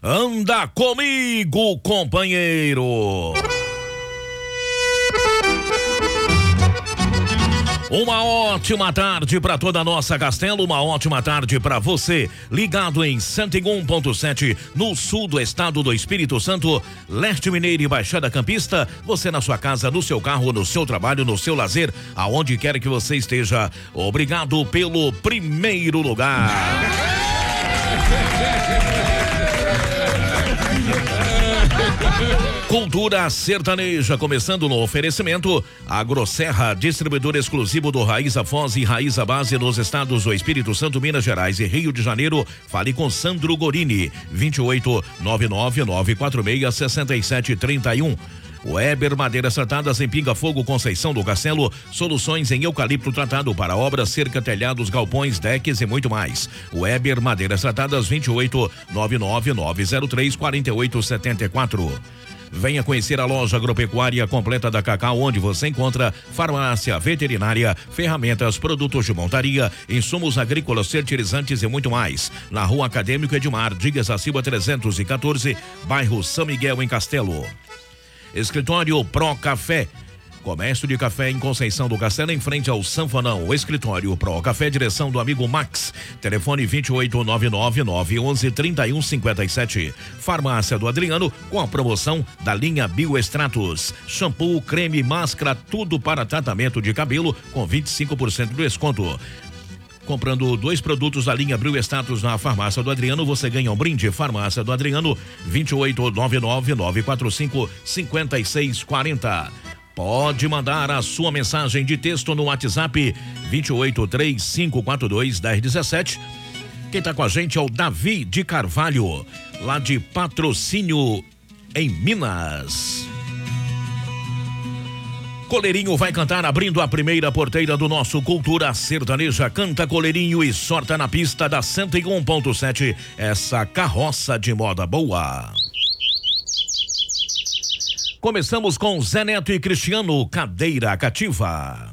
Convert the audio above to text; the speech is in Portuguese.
Anda comigo, companheiro. Uma ótima tarde para toda a nossa Castelo, uma ótima tarde para você, ligado em 101.7 no sul do estado do Espírito Santo, Leste Mineiro e Baixada Campista, você na sua casa, no seu carro, no seu trabalho, no seu lazer, aonde quer que você esteja, obrigado pelo primeiro lugar. Cultura sertaneja, começando no oferecimento Agroserra, distribuidor exclusivo do Raiza Foz e Raiza Base nos estados do Espírito Santo, Minas Gerais e Rio de Janeiro. Fale com Sandro Gorini, 28 99946 6731. Weber Madeiras Tratadas em Pinga Fogo, Conceição do Castelo, soluções em eucalipto tratado para obras, cerca, telhados, galpões, decks e muito mais. Weber Madeiras Tratadas, 28 99903 4874. Venha conhecer a loja agropecuária completa da Cacau, onde você encontra farmácia, veterinária, ferramentas, produtos de montaria, insumos agrícolas, fertilizantes e muito mais. Na Rua Acadêmico Edmar Dias da Silva 314, bairro São Miguel, em Castelo. Escritório Pro Café, comércio de café em Conceição do Castelo, em frente ao Sanfonão. O Escritório Pro Café, direção do amigo Max, telefone 2899113157. Farmácia do Adriano, com a promoção da linha Bioextratos, shampoo, creme, máscara, tudo para tratamento de cabelo com 25% de desconto. Comprando 2 produtos da linha Bioextratos na Farmácia do Adriano, você ganha um brinde. Farmácia do Adriano, 28999455640. Pode mandar a sua mensagem de texto no WhatsApp 2835421017. Quem tá com a gente é o Davi de Carvalho, lá de Patrocínio, em Minas. Coleirinho vai cantar abrindo a primeira porteira do nosso Cultura Sertaneja. Canta Coleirinho e sorta na pista da 101.7 essa carroça de moda boa. Começamos com Zé Neto e Cristiano, Cadeira Cativa.